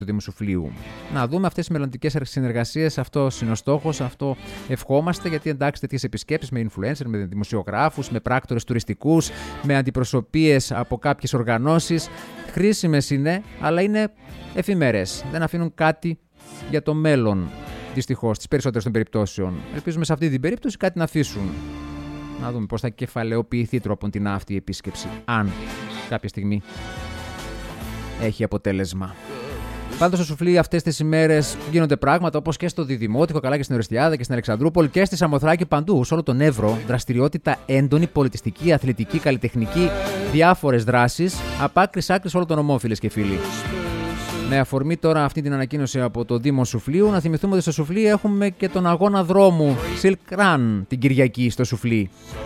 του Δήμου Σουφλίου. Να δούμε αυτές τις μελλοντικές συνεργασίες, αυτός είναι ο στόχος, αυτό ευχόμαστε, γιατί εντάξει, τέτοιες επισκέψεις με influencer, με δημοσιογράφους, με πράκτορες τουριστικούς, με αντιπροσωπείες από κάποιες οργανώσεις, χρήσιμες είναι, αλλά είναι εφημερές. Δεν αφήνουν κάτι για το μέλλον, δυστυχώς, στις περισσότερες των περιπτώσεων. Ελπίζουμε σε αυτή την περίπτωση κάτι να αφήσουν. Να δούμε πώς θα κεφαλαιοποιηθεί τρόπον αυτή η επίσκεψη, αν κάποια στιγμή έχει αποτέλεσμα. Πάντως στο Σουφλί αυτές τις ημέρες γίνονται πράγματα, όπως και στο Διδημότυχο, καλά και στην Ορεστιάδα και στην Αλεξανδρούπολη και στη Σαμοθράκη, παντού, σε όλο τον Εύρο. Δραστηριότητα έντονη, πολιτιστική, αθλητική, καλλιτεχνική, διάφορες δράσεις, από άκρη σ' άκρη σε όλο τον νομό, φίλες και φίλοι. Με αφορμή τώρα αυτή την ανακοίνωση από το Δήμο Σουφλίου, να θυμηθούμε ότι στο Σουφλί έχουμε και τον αγώνα δρόμου Silk Run την Κυριακή στο Σουφλί.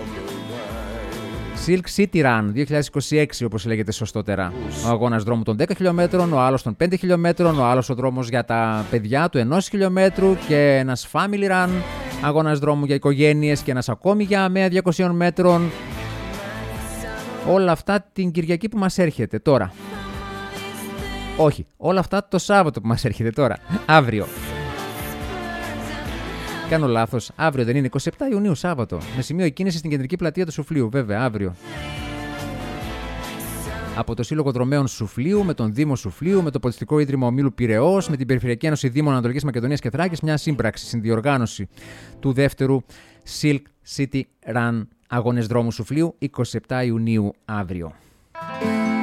Silk City Run 2026, όπως λέγεται σωστότερα. Ο αγώνας δρόμου των 10 χιλιόμετρων, ο άλλος των 5 χιλιόμετρων, ο άλλος ο δρόμος για τα παιδιά του 1 χιλιόμετρου και ένας Family Run, αγώνας δρόμου για οικογένειες και ένας ακόμη για ΜΕΑ 200 μέτρων. Όλα αυτά την Κυριακή που μας έρχεται τώρα. Όχι, όλα αυτά το Σάββατο που μας έρχεται τώρα. Αύριο. Κάνω λάθος. Αύριο δεν είναι? 27 Ιουνίου, Σάββατο. Με σημείο εκκίνηση στην κεντρική πλατεία του Σουφλίου. Βέβαια, αύριο. Από το Σύλλογο Δρομέων Σουφλίου, με τον Δήμο Σουφλίου, με το Πολιτιστικό Ίδρυμα Ομίλου Πειραιώς, με την Περιφερειακή Ένωση Δήμων Ανατολικής Μακεδονίας και Θράκης, μια σύμπραξη, συνδιοργάνωση του δεύτερου Silk City Run αγώνες δρόμου Σουφλίου, 27 Ιουνίου αύριο.